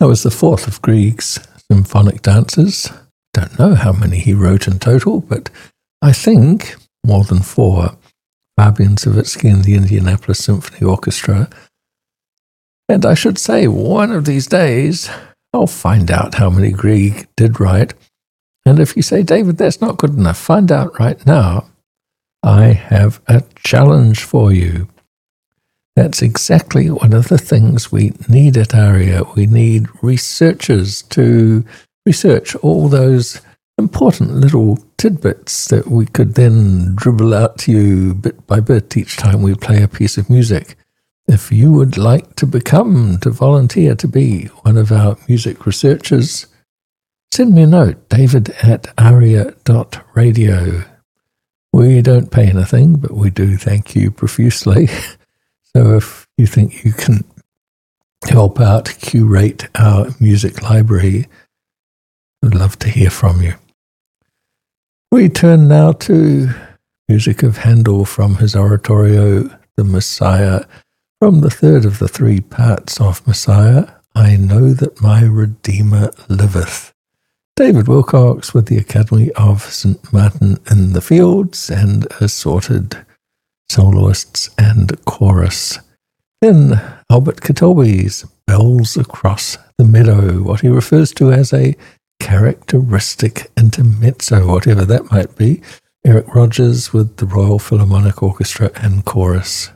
That was the fourth of Grieg's symphonic dances. Don't know how many he wrote in total, but I think more than four. Fabian Savitsky and the Indianapolis Symphony Orchestra. And I should say, one of these days, I'll find out how many Grieg did write. And if you say, David, that's not good enough, find out right now. I have a challenge for you. That's exactly one of the things we need at ARIA. We need researchers to research all those important little tidbits that we could then dribble out to you bit by bit each time we play a piece of music. If you would like to volunteer to be one of our music researchers, send me a note, david@aria.radio. We don't pay anything, but we do thank you profusely. So if you think you can help out, curate our music library, I'd love to hear from you. We turn now to music of Handel from his oratorio, The Messiah, from the third of the three parts of Messiah, I Know That My Redeemer Liveth. David Wilcox with the Academy of St. Martin in the Fields and assorted soloists and chorus. Then Albert Kitelby's Bells Across the Meadow, what he refers to as a characteristic intermezzo, whatever that might be. Eric Rogers with the Royal Philharmonic Orchestra and chorus.